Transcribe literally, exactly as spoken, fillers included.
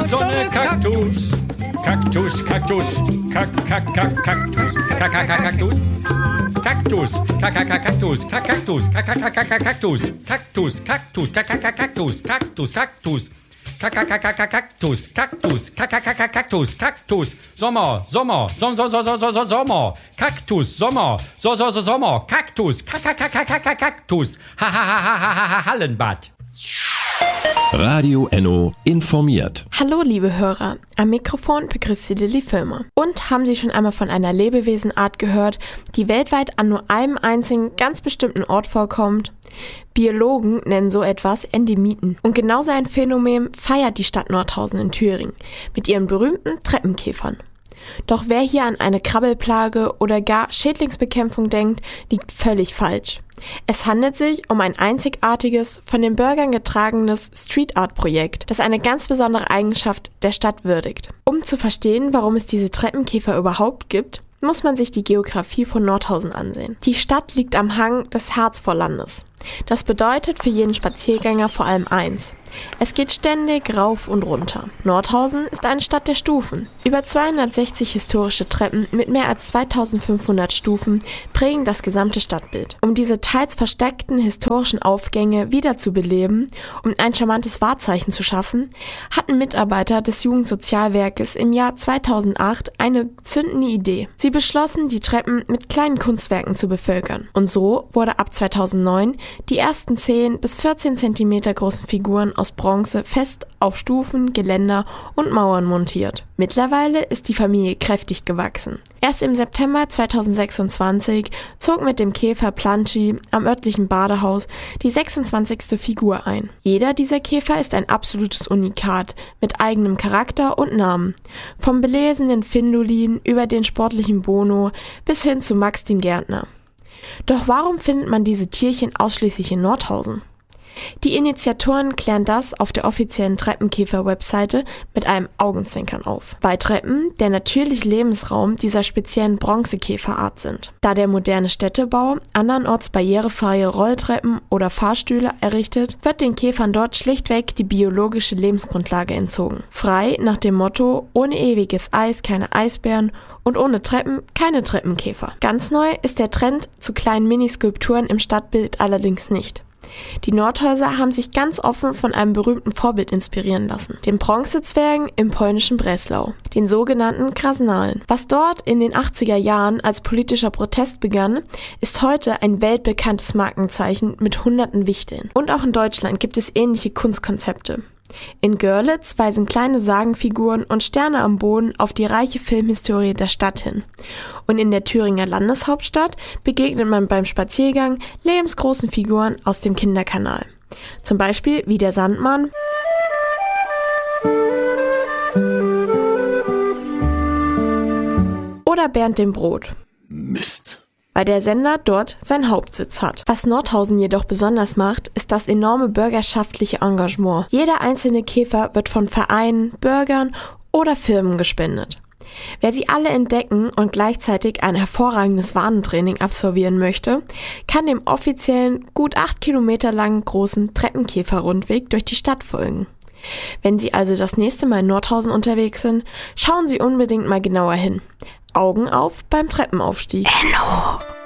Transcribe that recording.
Sonne, Kaktus. Kaktus, Kaktus, Kak, Kak, Kak, Kaktus, Kak, Kak, Kaktus. Kaktus, Kaktus, Kaktus, Kaktus, Kaktus, Kaktus, Kaktus, Kaktus, Kaktus. Kaktus, Kaktus, Kaktus, Kaktus, Sommer, Sommer, Sommer, Sommer, Sommer, Kaktus, Sommer, Sommer, Sommer, Kaktus, Kaktus, Hallenbad. Radio Enno informiert. Hallo liebe Hörer, am Mikrofon begrüßt Sie Lilly Filmer. Und haben Sie schon einmal von einer Lebewesenart gehört, die weltweit an nur einem einzigen, ganz bestimmten Ort vorkommt? Biologen nennen so etwas Endemiten. Und genau so ein Phänomen feiert die Stadt Nordhausen in Thüringen mit ihren berühmten Treppenkäfern. Doch wer hier an eine Krabbelplage oder gar Schädlingsbekämpfung denkt, liegt völlig falsch. Es handelt sich um ein einzigartiges, von den Bürgern getragenes Street-Art-Projekt, das eine ganz besondere Eigenschaft der Stadt würdigt. Um zu verstehen, warum es diese Treppenkäfer überhaupt gibt, muss man sich die Geografie von Nordhausen ansehen. Die Stadt liegt am Hang des Harzvorlandes. Das bedeutet für jeden Spaziergänger vor allem eins: Es geht ständig rauf und runter. Nordhausen ist eine Stadt der Stufen. Über zweihundertsechzig historische Treppen mit mehr als zweitausendfünfhundert Stufen prägen das gesamte Stadtbild. Um diese teils versteckten historischen Aufgänge wiederzubeleben und ein charmantes Wahrzeichen zu schaffen, hatten Mitarbeiter des Jugendsozialwerkes im Jahr zweitausendacht eine zündende Idee. Sie beschlossen, die Treppen mit kleinen Kunstwerken zu bevölkern. Und so wurde ab zweitausendneun die ersten zehn bis vierzehn Zentimeter großen Figuren aus Bronze fest auf Stufen, Geländer und Mauern montiert. Mittlerweile ist die Familie kräftig gewachsen. Erst im September zweitausendsechsundzwanzig zog mit dem Käfer Planschi am örtlichen Badehaus die sechsundzwanzigste Figur ein. Jeder dieser Käfer ist ein absolutes Unikat mit eigenem Charakter und Namen. Vom belesenen Findolin über den sportlichen Bono bis hin zu Max dem Gärtner. Doch warum findet man diese Tierchen ausschließlich in Nordhausen? Die Initiatoren klären das auf der offiziellen Treppenkäfer-Webseite mit einem Augenzwinkern auf, weil Treppen der natürliche Lebensraum dieser speziellen Bronzekäferart sind. Da der moderne Städtebau andernorts barrierefreie Rolltreppen oder Fahrstühle errichtet, wird den Käfern dort schlichtweg die biologische Lebensgrundlage entzogen. Frei nach dem Motto: ohne ewiges Eis keine Eisbären und ohne Treppen keine Treppenkäfer. Ganz neu ist der Trend zu kleinen Miniskulpturen im Stadtbild allerdings nicht. Die Nordhäuser haben sich ganz offen von einem berühmten Vorbild inspirieren lassen, den Bronzezwergen im polnischen Breslau, den sogenannten Krasnalen. Was dort in den achtziger Jahren als politischer Protest begann, ist heute ein weltbekanntes Markenzeichen mit hunderten Wichteln. Und auch in Deutschland gibt es ähnliche Kunstkonzepte. In Görlitz weisen kleine Sagenfiguren und Sterne am Boden auf die reiche Filmhistorie der Stadt hin. Und in der Thüringer Landeshauptstadt begegnet man beim Spaziergang lebensgroßen Figuren aus dem Kinderkanal. Zum Beispiel wie der Sandmann oder Bernd dem Brot. Mist. Weil der Sender dort seinen Hauptsitz hat. Was Nordhausen jedoch besonders macht, ist das enorme bürgerschaftliche Engagement. Jeder einzelne Käfer wird von Vereinen, Bürgern oder Firmen gespendet. Wer sie alle entdecken und gleichzeitig ein hervorragendes Warntraining absolvieren möchte, kann dem offiziellen, gut acht Kilometer langen großen Treppenkäfer-Rundweg durch die Stadt folgen. Wenn Sie also das nächste Mal in Nordhausen unterwegs sind, schauen Sie unbedingt mal genauer hin. Augen auf beim Treppenaufstieg. Enno.